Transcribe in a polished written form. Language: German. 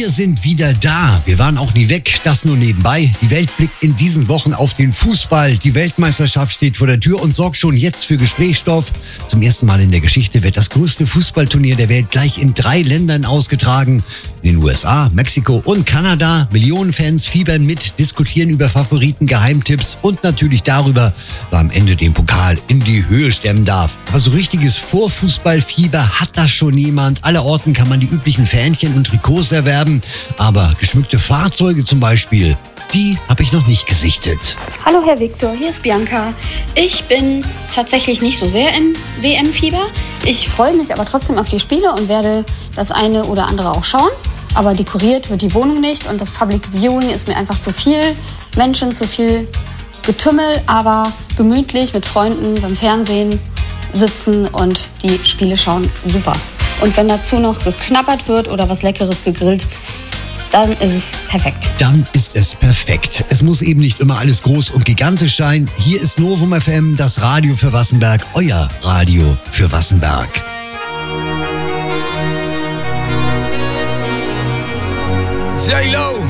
Wir sind wieder da. Wir waren auch nie weg, das nur nebenbei. Die Welt blickt in diesen Wochen auf den Fußball. Die Weltmeisterschaft steht vor der Tür und sorgt schon jetzt für Gesprächsstoff. Zum ersten Mal in der Geschichte wird das größte Fußballturnier der Welt gleich in 3 Ländern ausgetragen. In den USA, Mexiko und Kanada. Millionen Fans fiebern mit, diskutieren über Favoriten, Geheimtipps und natürlich darüber, wer am Ende den Pokal in die Höhe stemmen darf. Aber so richtiges Vorfußballfieber hat das schon niemand. Allerorten kann man die üblichen Fähnchen und Trikots erwerben, aber geschmückte Fahrzeuge zum Beispiel, die habe ich noch nicht gesichtet. Hallo Herr Viktor, hier ist Bianca. Ich bin tatsächlich nicht so sehr im WM-Fieber. Ich freue mich aber trotzdem auf die Spiele und werde das eine oder andere auch schauen. Aber dekoriert wird die Wohnung nicht und das Public Viewing ist mir einfach zu viel Menschen, zu viel Getümmel, aber gemütlich mit Freunden beim Fernsehen sitzen und die Spiele schauen, super. Und wenn dazu noch geknabbert wird oder was Leckeres gegrillt, dann ist es perfekt. Dann ist es perfekt. Es muss eben nicht immer alles groß und gigantisch sein. Hier ist Novum FM, das Radio für Wassenberg, euer Radio für Wassenberg. J-Lo.